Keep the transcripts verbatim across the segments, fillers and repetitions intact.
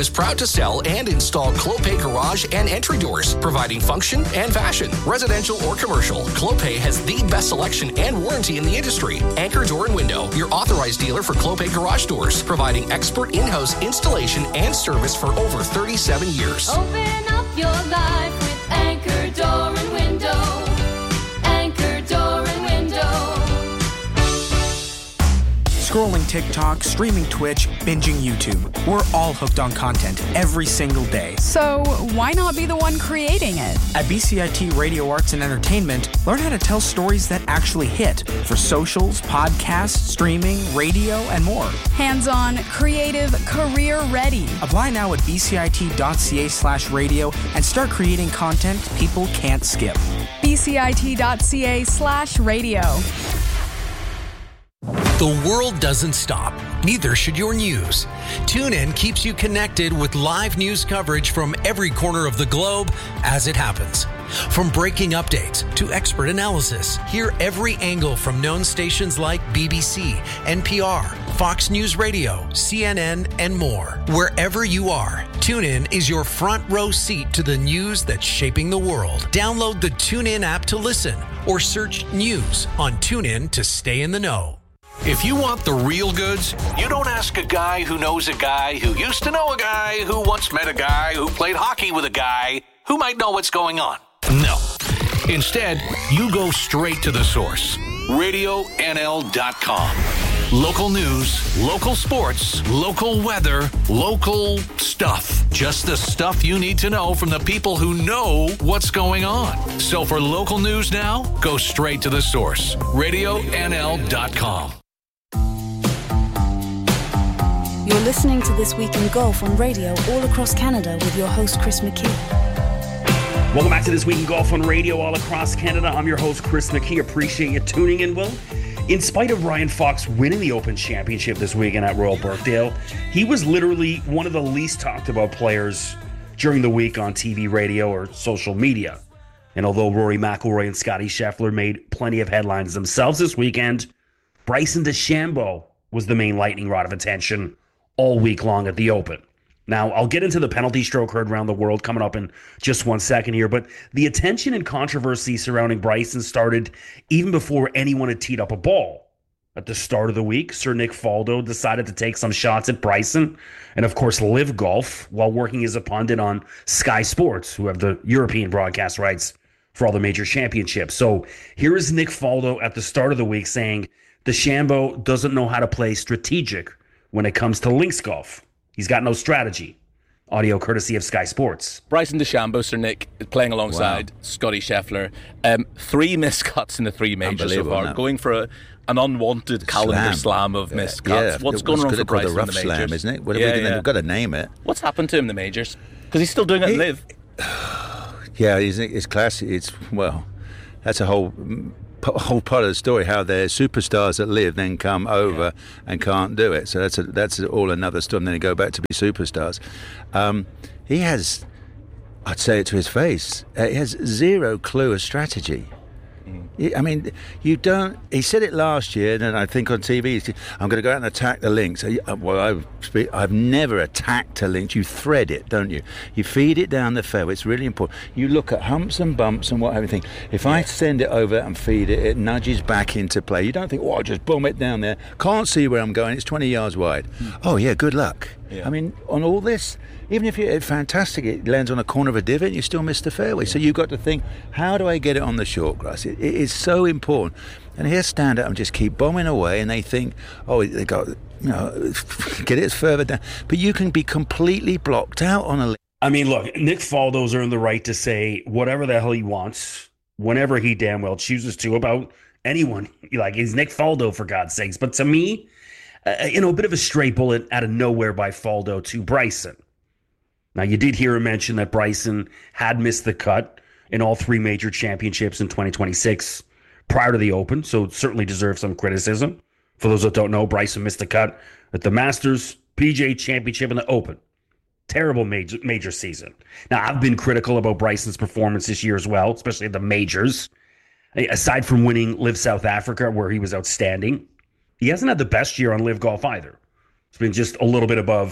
is proud to sell and install Clopay garage and entry doors, providing function and fashion. Residential or commercial, Clopay has the best selection and warranty in the industry. Anchor Door and Window, your authorized dealer for Clopay garage doors, providing expert in-house installation and service for over thirty-seven years. Open up your life with Anchor Door and Window. Anchor Door and Window. Scrolling TikTok, streaming Twitch, binging YouTube. We're all hooked on content every single day. So why not be the one creating it? At B C I T Radio Arts and Entertainment, learn how to tell stories that actually hit for socials, podcasts, streaming, radio, and more. Hands-on, creative, career-ready. Apply now at bcit.ca slash radio and start creating content people can't skip. bcit.ca slash radio. The world doesn't stop. Neither should your news. TuneIn keeps you connected with live news coverage from every corner of the globe as it happens. From breaking updates to expert analysis, hear every angle from known stations like B B C, N P R, Fox News Radio, C N N, and more. Wherever you are, TuneIn is your front row seat to the news that's shaping the world. Download the TuneIn app to listen or search news on TuneIn to stay in the know. If you want the real goods, you don't ask a guy who knows a guy who used to know a guy who once met a guy who played hockey with a guy who might know what's going on. No. Instead, you go straight to the source. radio N L dot com. Local news, local sports, local weather, local stuff. Just the stuff you need to know from the people who know what's going on. So for local news now, go straight to the source. radio N L dot com. You're listening to This Week in Golf on radio all across Canada with your host, Chris McKee. Welcome back to This Week in Golf on radio all across Canada. I'm your host, Chris McKee. Appreciate you tuning in. Well, in spite of Ryan Fox winning the Open Championship this weekend at Royal Birkdale, he was literally one of the least talked about players during the week on T V, radio, or social media. And although Rory McIlroy and Scottie Scheffler made plenty of headlines themselves this weekend, Bryson DeChambeau was the main lightning rod of attention all week long at the Open. Now, I'll get into the penalty stroke heard around the world coming up in just one second here, but the attention and controversy surrounding Bryson started even before anyone had teed up a ball. At the start of the week, Sir Nick Faldo decided to take some shots at Bryson and, of course, Live Golf while working as a pundit on Sky Sports, who have the European broadcast rights for all the major championships. So here is Nick Faldo at the start of the week saying DeChambeau doesn't know how to play strategic when it comes to links golf. He's got no strategy. Audio courtesy of Sky Sports. Bryson DeChambeau, Sir Nick, playing alongside wow. Scottie Scheffler. Um, three missed cuts in the three majors so far. No. Going for a, an unwanted calendar slam, slam of missed yeah. cuts. Yeah. What's going on for Bryson the rough in the majors? Slam, isn't it? What yeah, are we gonna, yeah. We've got to name it. What's happened to him in the majors? Because he's still doing it he, at Live. Yeah, it's, it's classy. It's, well, that's a whole... whole part of the story, how they're superstars that live then come over yeah. and can't do it. So that's a, that's all another story. And then they go back to be superstars. Um, he has, I'd say it to his face, uh, he has zero clue of strategy. I mean, you don't... He said it last year, and I think on T V, I'm going to go out and attack the links. Well, I've, I've never attacked a link. You thread it, don't you? You feed it down the fairway. It's really important. You look at humps and bumps and what everything. If I send it over and feed it, it nudges back into play. You don't think, oh, I'll just boom it down there. Can't see where I'm going. It's twenty yards wide. Mm. Oh, yeah, good luck. Yeah. I mean, on all this... Even if you're fantastic, it lands on a corner of a divot and you still miss the fairway. So you've got to think, how do I get it on the short grass? It, it is so important. And here stand up and just keep bombing away and they think, oh, they got, you know, get it further down. But you can be completely blocked out on a... I mean, look, Nick Faldo's earned the right to say whatever the hell he wants, whenever he damn well chooses to, about anyone. Like, he's Nick Faldo, for God's sakes. But to me, uh, you know, a bit of a straight bullet out of nowhere by Faldo to Bryson. Now, you did hear him mention that Bryson had missed the cut in all three major championships in twenty twenty-six prior to the Open, so certainly deserves some criticism. For those that don't know, Bryson missed the cut at the Masters, P G A Championship, and the Open. Terrible major, major season. Now, I've been critical about Bryson's performance this year as well, especially at the majors. Aside from winning Live South Africa, where he was outstanding, he hasn't had the best year on Live Golf either. It's been just a little bit above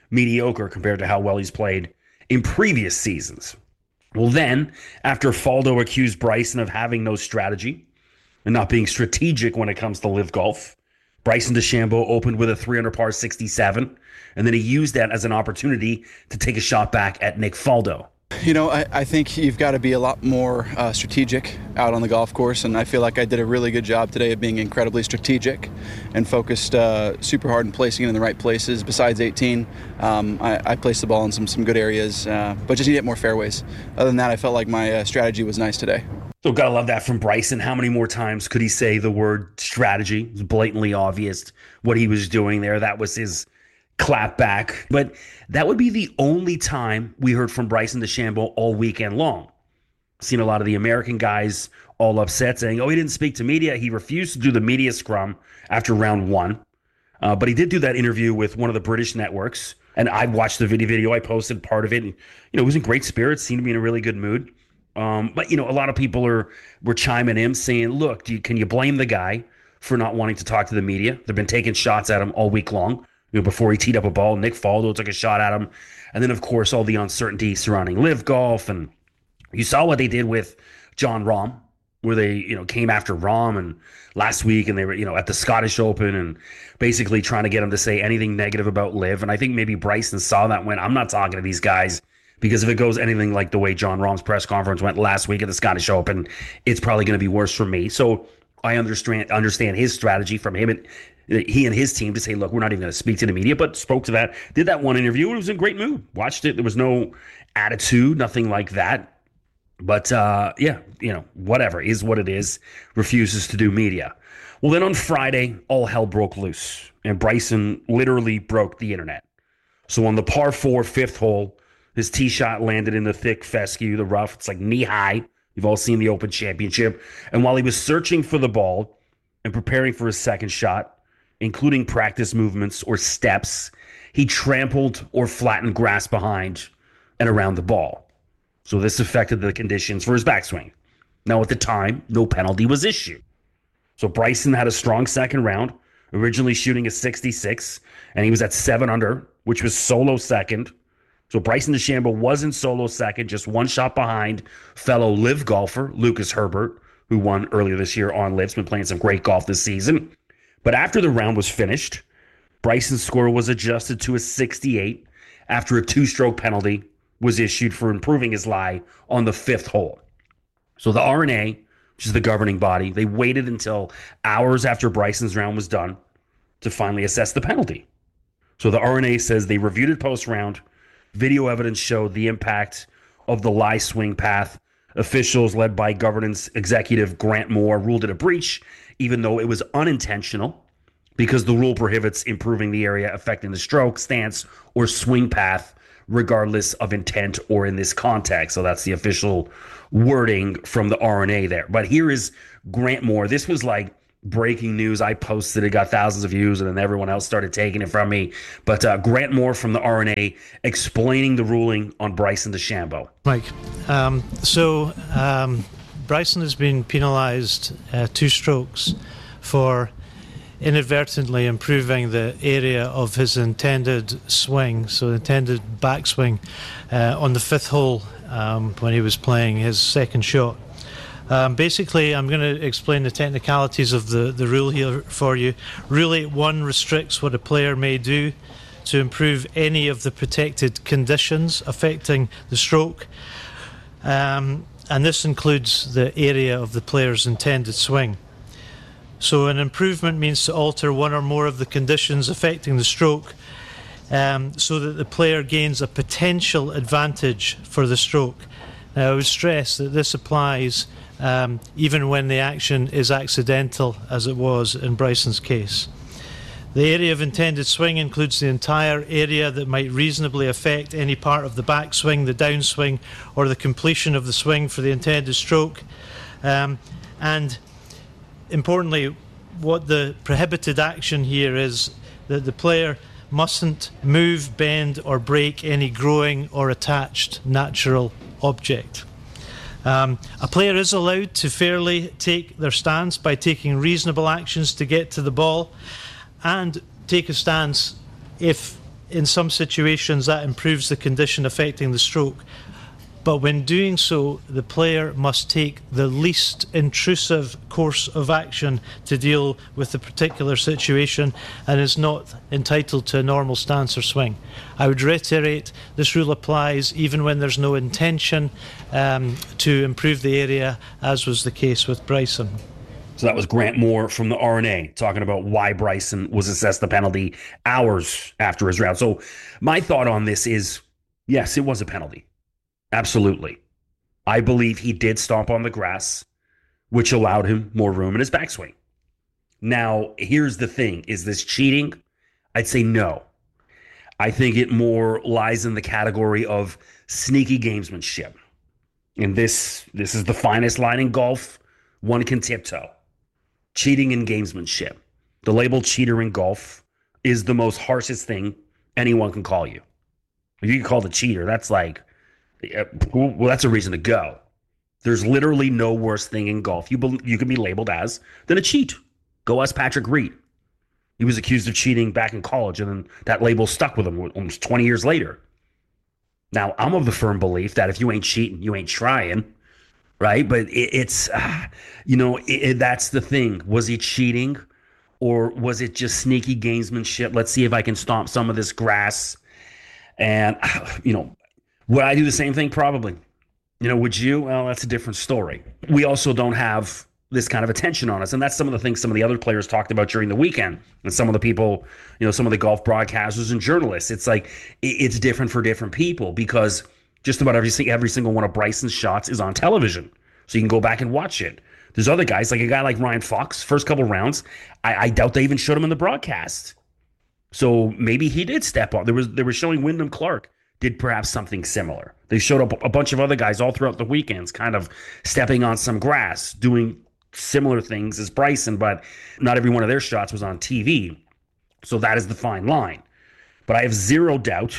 mediocre compared to how well he's played in previous seasons. Well, then, after Faldo accused Bryson of having no strategy and not being strategic when it comes to live golf, Bryson DeChambeau opened with a three under par sixty-seven, and then he used that as an opportunity to take a shot back at Nick Faldo. You know, I, I think you've got to be a lot more uh, strategic out on the golf course, and I feel like I did a really good job today of being incredibly strategic and focused uh, super hard and placing it in the right places. Besides eighteen, um, I, I placed the ball in some, some good areas, uh, but just need to hit more fairways. Other than that, I felt like my uh, strategy was nice today. So gotta love that from Bryson. How many more times could he say the word strategy? It was blatantly obvious what he was doing there. That was his clap back. But that would be the only time we heard from Bryson DeChambeau all weekend long. Seen a lot of the American guys all upset saying, oh, he didn't speak to media. He refused to do the media scrum after round one. Uh, but he did do that interview with one of the British networks. And I watched the video video. I posted part of it. And, you know, he was in great spirits, seemed to be in a really good mood. Um, but, you know, a lot of people are were chiming in saying, look, do you, can you blame the guy for not wanting to talk to the media? They've been taking shots at him all week long. You know, before he teed up a ball, Nick Faldo took a shot at him. And then, of course, all the uncertainty surrounding live golf. And you saw what they did with Jon Rahm, where they, you know, came after Rahm and last week, and they were, you know, at the Scottish Open and basically trying to get him to say anything negative about live. And I think maybe Bryson saw that, went, I'm not talking to these guys, because if it goes anything like the way Jon Rahm's press conference went last week at the Scottish Open, it's probably going to be worse for me. So I understand understand his strategy from him and he and his team to say, look, we're not even going to speak to the media, but spoke to that, did that one interview, and it was in great mood. Watched it. There was no attitude, nothing like that. But, uh, yeah, you know, whatever, is what it is, refuses to do media. Well, then on Friday, all hell broke loose, and Bryson literally broke the internet. So on the par four fifth hole, his tee shot landed in the thick fescue, the rough. It's like knee-high. You've all seen the Open Championship. And while he was searching for the ball and preparing for his second shot, including practice movements or steps, he trampled or flattened grass behind and around the ball. So this affected the conditions for his backswing. Now, at the time, no penalty was issued. So Bryson had a strong second round, originally shooting a sixty-six, and he was at seven under, which was solo second. So Bryson DeChambeau wasn't solo second, just one shot behind fellow live golfer Lucas Herbert, who won earlier this year on live. He's been playing some great golf this season. But after the round was finished, Bryson's score was adjusted to a sixty-eight after a two-stroke penalty was issued for improving his lie on the fifth hole. So the R N A, which is the governing body, they waited until hours after Bryson's round was done to finally assess the penalty. So the R N A says they reviewed it post-round. Video evidence showed the impact of the lie swing path. Officials led by governance executive Grant Moore ruled it a breach, even though it was unintentional, because the rule prohibits improving the area affecting the stroke, stance, or swing path, regardless of intent or in this context. So that's the official wording from the R N A there. But here is Grant Moore. This was like breaking news. I posted it, got thousands of views, and then everyone else started taking it from me. But uh, Grant Moore from the R N A explaining the ruling on Bryson DeChambeau. Mike, um, so um, Bryson has been penalised uh, two strokes for inadvertently improving the area of his intended swing, so intended backswing, uh, on the fifth hole um, when he was playing his second shot. Um, basically, I'm going to explain the technicalities of the, the rule here for you. Rule eight one restricts what a player may do to improve any of the protected conditions affecting the stroke. Um, and this includes the area of the player's intended swing. So an improvement means to alter one or more of the conditions affecting the stroke um, so that the player gains a potential advantage for the stroke. Now, I would stress that this applies Um, even when the action is accidental, as it was in Bryson's case. The area of intended swing includes the entire area that might reasonably affect any part of the backswing, the downswing, or the completion of the swing for the intended stroke. Um, and importantly, what the prohibited action here is that the player mustn't move, bend, or break any growing or attached natural object. Um, a player is allowed to fairly take their stance by taking reasonable actions to get to the ball, and take a stance if in some situations that improves the condition affecting the stroke. But when doing so, the player must take the least intrusive course of action to deal with the particular situation and is not entitled to a normal stance or swing. I would reiterate, this rule applies even when there's no intention um, to improve the area, as was the case with Bryson. So that was Grant Moore from the R N A talking about why Bryson was assessed the penalty hours after his round. So my thought on this is, yes, it was a penalty. Absolutely. I believe he did stomp on the grass, which allowed him more room in his backswing. Now, here's the thing. Is this cheating? I'd say no. I think it more lies in the category of sneaky gamesmanship. And this, this is the finest line in golf one can tiptoe. Cheating and gamesmanship. The label cheater in golf is the most harshest thing anyone can call you. If you can call the cheater, that's like, well, that's a reason to go. There's literally no worse thing in golf you be, you can be labeled as than a cheat. Go ask Patrick Reed. He was accused of cheating back in college, and then that label stuck with him almost twenty years later. Now, I'm of the firm belief that if you ain't cheating, you ain't trying, right? But it, it's, uh, you know, it, it, that's the thing. Was he cheating, or was it just sneaky gamesmanship? Let's see if I can stomp some of this grass. And, you know, would I do the same thing? Probably. You know, would you? Well, that's a different story. We also don't have this kind of attention on us. And that's some of the things some of the other players talked about during the weekend. And some of the people, you know, some of the golf broadcasters and journalists. It's like, it's different for different people because just about every, every single one of Bryson's shots is on television. So you can go back and watch it. There's other guys, like a guy like Ryan Fox, first couple rounds, I, I doubt they even showed him in the broadcast. So maybe he did step on. There was, they were showing Wyndham Clark did perhaps something similar. They showed up a bunch of other guys all throughout the weekends kind of stepping on some grass, doing similar things as Bryson, but not every one of their shots was on T V. So that is the fine line. But I have zero doubt,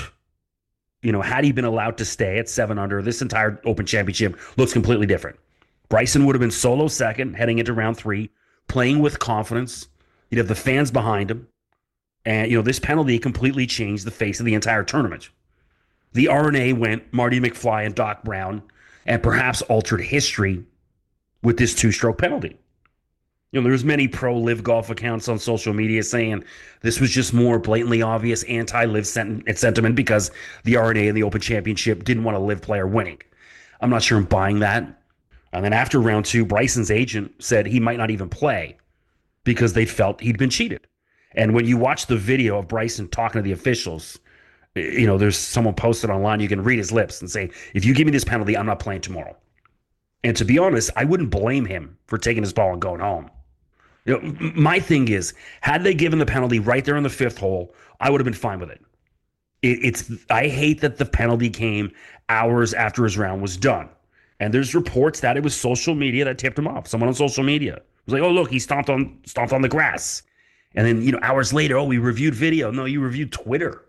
you know, had he been allowed to stay at seven under, this entire Open Championship looks completely different. Bryson would have been solo second heading into round three, playing with confidence. He'd have the fans behind him. And, you know, this penalty completely changed the face of the entire tournament. The R N A went Marty McFly and Doc Brown and perhaps altered history with this two-stroke penalty. You know, there's many pro-live golf accounts on social media saying this was just more blatantly obvious anti-live sentiment because the R N A and the Open Championship didn't want a live player winning. I'm not sure I'm buying that. And then after round two, Bryson's agent said he might not even play because they felt he'd been cheated. And when you watch the video of Bryson talking to the officials, you know, there's someone posted online, you can read his lips and say, if you give me this penalty, I'm not playing tomorrow. And to be honest, I wouldn't blame him for taking his ball and going home. You know, my thing is, had they given the penalty right there in the fifth hole, I would have been fine with it. it. It's I hate that the penalty came hours after his round was done. And there's reports that it was social media that tipped him off. Someone on social media was like, oh, look, he stomped on stomped on the grass. And then, you know, hours later, oh, we reviewed video. No, you reviewed Twitter.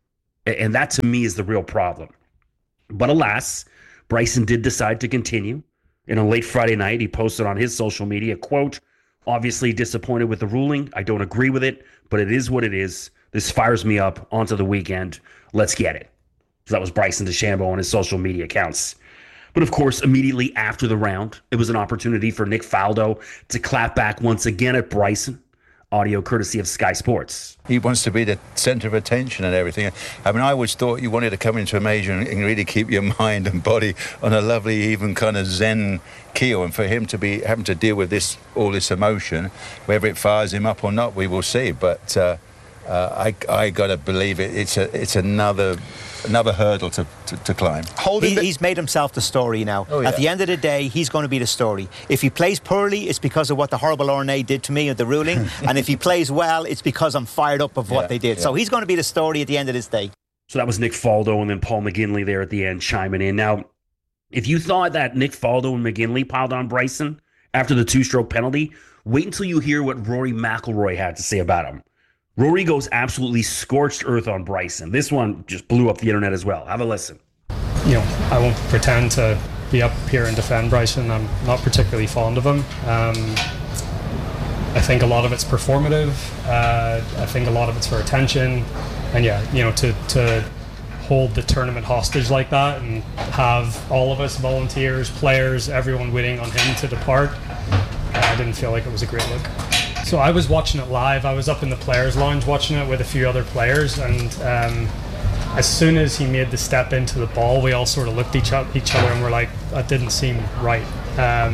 And that, to me, is the real problem. But alas, Bryson did decide to continue. And on late Friday night, he posted on his social media, quote, obviously disappointed with the ruling. I don't agree with it, but it is what it is. This fires me up onto the weekend. Let's get it. So that was Bryson DeChambeau on his social media accounts. But of course, immediately after the round, it was an opportunity for Nick Faldo to clap back once again at Bryson. Audio courtesy of Sky Sports. He wants to be the centre of attention and everything. I mean, I always thought you wanted to come into a major and, and really keep your mind and body on a lovely, even kind of zen keel. And for him to be having to deal with this, all this emotion, whether it fires him up or not, we will see. But uh, uh, I, I got to believe it. It's a, it's another. Another hurdle to, to, to climb. He, he's made himself the story now. Oh, yeah. At the end of the day, he's going to be the story. If he plays poorly, it's because of what the horrible R N A did to me at the ruling. And if he plays well, it's because I'm fired up of what yeah, they did. Yeah. So he's going to be the story at the end of this day. So that was Nick Faldo and then Paul McGinley there at the end chiming in. Now, if you thought that Nick Faldo and McGinley piled on Bryson after the two-stroke penalty, wait until you hear what Rory McIlroy had to say about him. Rory goes absolutely scorched earth on Bryson. This one just blew up the internet as well. Have a listen. You know, I won't pretend to be up here and defend Bryson. I'm not particularly fond of him. Um, I think a lot of it's performative. Uh, I think a lot of it's for attention. and yeah, you know, to to hold the tournament hostage like that and have all of us volunteers, players, everyone waiting on him to depart, I didn't feel like it was a great look. So I was watching it live. I was up in the players' lounge watching it with a few other players, and um, as soon as he made the step into the ball, we all sort of looked at each, each other and were like, that didn't seem right. Um,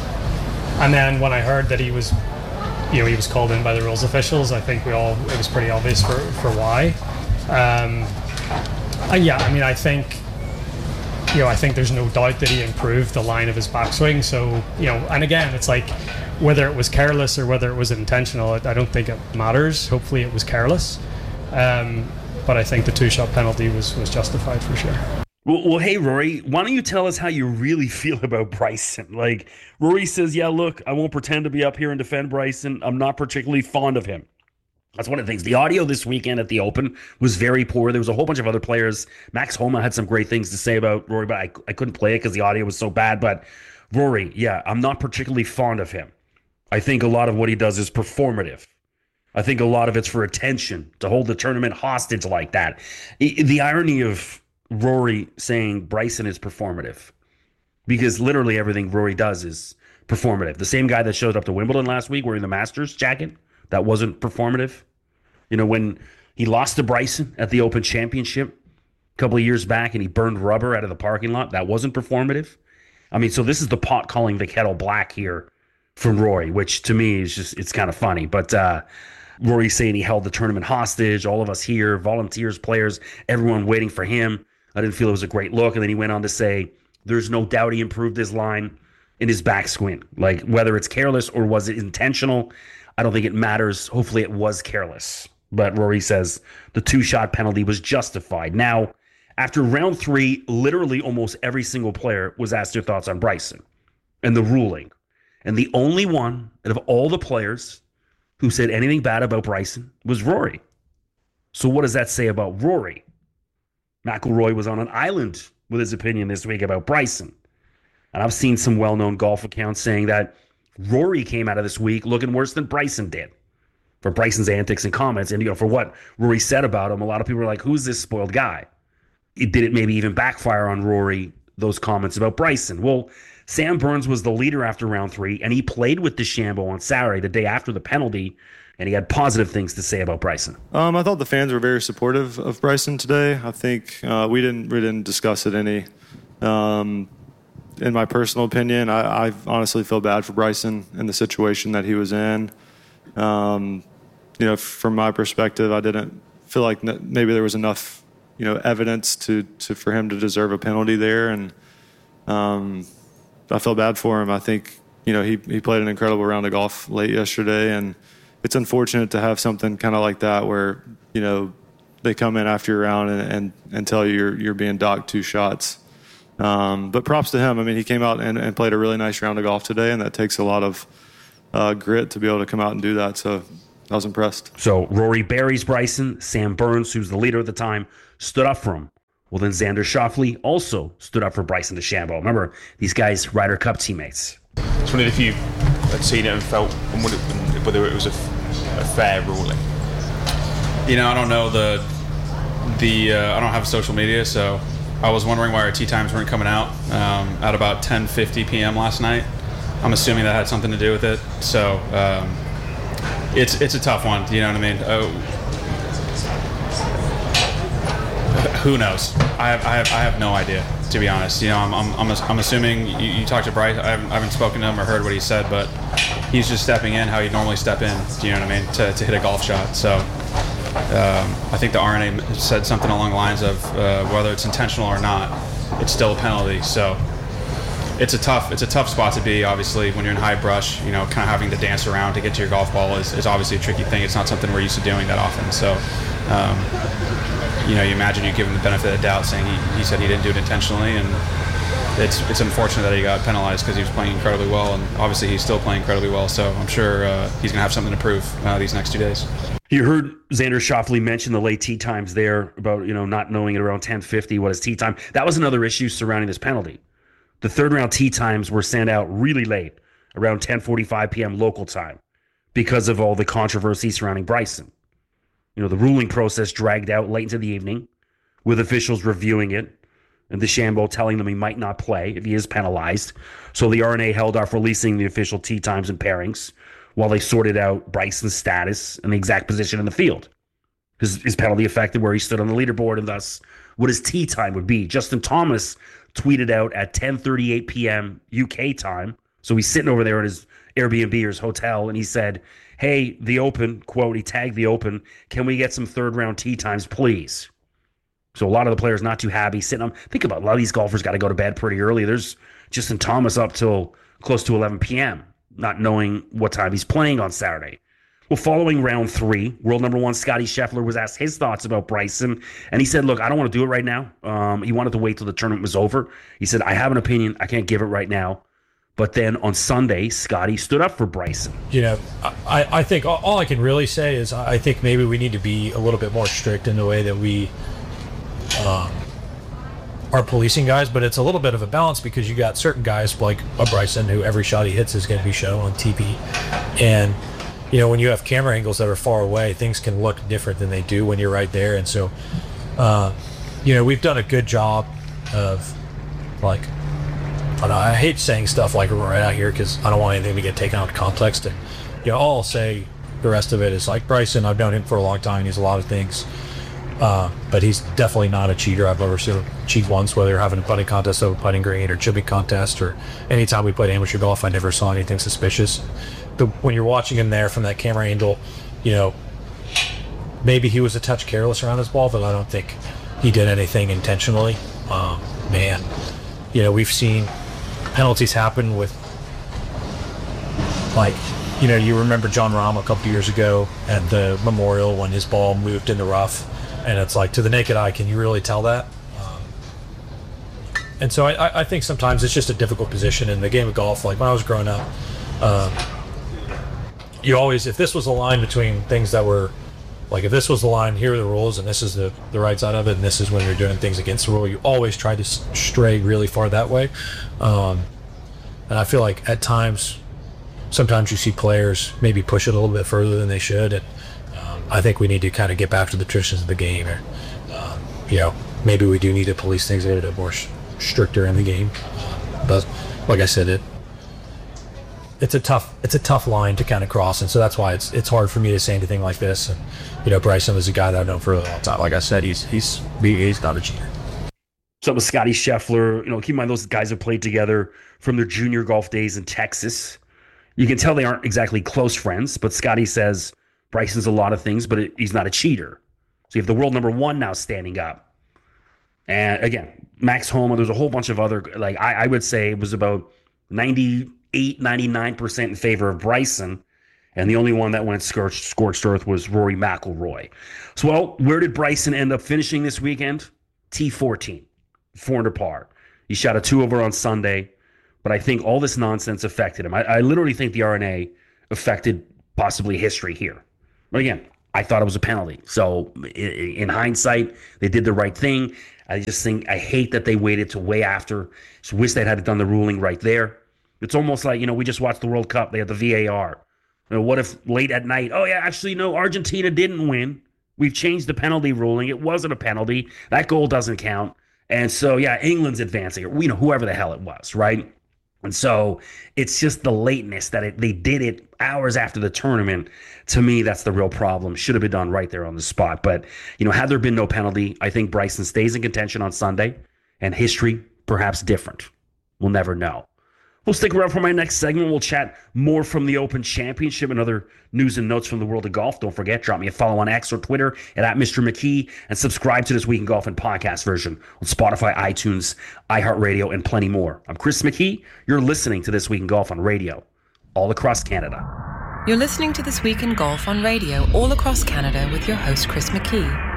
and then when I heard that he was, you know, he was called in by the rules officials, I think we all, it was pretty obvious for, for why. Um, uh, yeah, I mean, I think, you know, I think there's no doubt that he improved the line of his backswing. So, you know, and again, it's like, whether it was careless or whether it was intentional, I don't think it matters. Hopefully it was careless. Um, but I think the two-shot penalty was, was justified for sure. Well, well, hey, Rory, why don't you tell us how you really feel about Bryson? Like, Rory says, yeah, look, I won't pretend to be up here and defend Bryson. I'm not particularly fond of him. That's one of the things. The audio this weekend at the Open was very poor. There was a whole bunch of other players. Max Homa had some great things to say about Rory, but I, I couldn't play it because the audio was so bad. But Rory, yeah, I'm not particularly fond of him. I think a lot of what he does is performative. I think a lot of it's for attention, to hold the tournament hostage like that. The irony of Rory saying Bryson is performative, because literally everything Rory does is performative. The same guy that showed up to Wimbledon last week wearing the Masters jacket, that wasn't performative. You know, when he lost to Bryson at the Open Championship a couple of years back and he burned rubber out of the parking lot, that wasn't performative. I mean, so this is the pot calling the kettle black here from Rory, which to me is just, it's kind of funny. But uh, Rory saying he held the tournament hostage, all of us here, volunteers, players, everyone waiting for him. I didn't feel it was a great look. And then he went on to say, there's no doubt he improved his line in his backswing. Like, whether it's careless or was it intentional, I don't think it matters. Hopefully it was careless. But Rory says the two-shot penalty was justified. Now, after round three, literally almost every single player was asked their thoughts on Bryson and the ruling. And the only one out of all the players who said anything bad about Bryson was Rory. So what does that say about Rory? McIlroy was on an island with his opinion this week about Bryson. And I've seen some well-known golf accounts saying that Rory came out of this week looking worse than Bryson did for Bryson's antics and comments. And, you know, for what Rory said about him, a lot of people were like, who's this spoiled guy? It did it maybe even backfire on Rory, those comments about Bryson? Well, Sam Burns was the leader after round three, and he played with DeChambeau on Saturday, the day after the penalty, and he had positive things to say about Bryson. Um, I thought the fans were very supportive of Bryson today. I think uh, we didn't we didn't discuss it any. Um, in my personal opinion, I, I honestly feel bad for Bryson in the situation that he was in. Um, you know, from my perspective, I didn't feel like maybe there was enough, you know, evidence to, to for him to deserve a penalty there, and um, I feel bad for him. I think, you know, he he played an incredible round of golf late yesterday, and it's unfortunate to have something kind of like that where, you know, they come in after your round and, and, and tell you you're, you're being docked two shots. Um, but props to him. I mean, he came out and, and played a really nice round of golf today, and that takes a lot of uh, grit to be able to come out and do that. So I was impressed. So Rory buries Bryson. Sam Burns, who's the leader at the time, stood up for him. Well, then Xander Schauffele also stood up for Bryson DeChambeau. Remember, these guys, Ryder Cup teammates. Just wondered if you had seen it and felt and whether it was a, a fair ruling. You know, I don't know the the uh, I don't have social media, so I was wondering why our tee times weren't coming out um, at about ten fifty p.m. last night. I'm assuming that had something to do with it. So um, it's it's a tough one. You know what I mean? Uh, who knows? I have I have I have no idea, to be honest. You know, I'm I'm I'm, I'm assuming you, you talked to Bryce. I haven't, I haven't spoken to him or heard what he said, but he's just stepping in how he'd normally step in. Do you know what I mean? To to hit a golf shot. So. Um, I think the R N A said something along the lines of uh, whether it's intentional or not, it's still a penalty. So it's a tough it's a tough spot to be. Obviously, when you're in high brush, you know, kind of having to dance around to get to your golf ball is, is obviously a tricky thing. It's not something we're used to doing that often. So, um, you know, you imagine you give him the benefit of the doubt, saying he, he said he didn't do it intentionally, and it's it's unfortunate that he got penalized because he was playing incredibly well, and obviously he's still playing incredibly well. So I'm sure uh, he's going to have something to prove uh, these next two days. You heard Xander Schauffele mention the late tee times there about, you know, not knowing at around ten fifty what is tee time. That was another issue surrounding this penalty. The third round tee times were sent out really late, around ten forty-five p.m. local time, because of all the controversy surrounding Bryson. You know, the ruling process dragged out late into the evening with officials reviewing it and DeChambeau telling them he might not play if he is penalized. So the R N A held off releasing the official tee times and pairings while they sorted out Bryson's status and the exact position in the field. His, his penalty affected where he stood on the leaderboard and thus what his tee time would be. Justin Thomas tweeted out at ten thirty-eight p.m. U K time. So he's sitting over there at his Airbnb or his hotel, and he said, hey, the Open, quote, he tagged the Open, can we get some third round tee times, please? So a lot of the players not too happy sitting on. Think about it, a lot of these golfers got to go to bed pretty early. There's Justin Thomas up till close to eleven p.m., not knowing what time he's playing on Saturday. Well, following round three, world number one Scotty Scheffler was asked his thoughts about Bryson, and he said, look, I don't want to do it right now. Um, he wanted to wait till the tournament was over. He said, I have an opinion. I can't give it right now. But then on Sunday, Scotty stood up for Bryson. You know, I, I think all, all I can really say is I think maybe we need to be a little bit more strict in the way that we um, are policing guys, but it's a little bit of a balance because you got certain guys like a Bryson who every shot he hits is going to be shown on T V. And, you know, when you have camera angles that are far away, things can look different than they do when you're right there. And so, uh, you know, we've done a good job of, like, I don't know, I hate saying stuff like right out here because I don't want anything to get taken out of context. And, you know, all I'll say the rest of it is like Bryson, I've known him for a long time. He's a lot of things. Uh, but he's definitely not a cheater. I've never seen him cheat once, whether you're having a putting contest over putting green or chipping contest or anytime we played amateur golf, I never saw anything suspicious. The, when you're watching him there from that camera angle, you know, maybe he was a touch careless around his ball, but I don't think he did anything intentionally. Um, man, you know, we've seen penalties happen with, like, you know, you remember John Rahm a couple years ago at the Memorial when his ball moved in the rough, and it's like, to the naked eye, can you really tell that? Um, and so I, I think sometimes it's just a difficult position in the game of golf. Like when I was growing up, uh, you always, if this was a line between things that were, like if this was the line, here are the rules, and this is the, the right side of it, and this is when you're doing things against the rule, you always try to stray really far that way. Um, and I feel like at times, sometimes you see players maybe push it a little bit further than they should, and um, I think we need to kind of get back to the traditions of the game. Or, um, you know, maybe we do need to police things a little bit more sh- stricter in the game. But like I said, it it's a tough it's a tough line to kind of cross, and so that's why it's it's hard for me to say anything like this. And you know, Bryson was a guy that I've known for a long time. Like I said, he's he's he's not a cheater. So with Scotty Scheffler, you know, keep in mind those guys have played together from their junior golf days in Texas. You can tell they aren't exactly close friends, but Scotty says Bryson's a lot of things, but it, he's not a cheater. So you have the world number one now standing up. And again, Max Homa, there's a whole bunch of other, like I, I would say it was about ninety-eight, ninety-nine percent in favor of Bryson. And the only one that went scorched, scorched earth was Rory McIlroy. So, well, where did Bryson end up finishing this weekend? T fourteen, four under par. He shot a two over on Sunday. But I think all this nonsense affected him. I, I literally think the R N A affected possibly history here. But again, I thought it was a penalty. So in, in hindsight, they did the right thing. I just think I hate that they waited to way after. Just wish they'd had done the ruling right there. It's almost like, you know, we just watched the World Cup. They had the V A R. You know, what if late at night, oh yeah, actually no, Argentina didn't win. We've changed the penalty ruling. It wasn't a penalty. That goal doesn't count. And so yeah, England's advancing, or you know, whoever the hell it was, right? And so it's just the lateness that it, they did it hours after the tournament. To me, that's the real problem. Should have been done right there on the spot. But, you know, had there been no penalty, I think Bryson stays in contention on Sunday, and history perhaps different. We'll never know. We'll stick around for my next segment. We'll chat more from the Open Championship and other news and notes from the world of golf. Don't forget, drop me a follow on X or Twitter at, at Mister McKee, and subscribe to This Week in Golf and podcast version on Spotify, iTunes, iHeartRadio, and plenty more. I'm Chris McKee. You're listening to This Week in Golf on radio all across Canada. You're listening to This Week in Golf on radio all across Canada with your host, Chris McKee.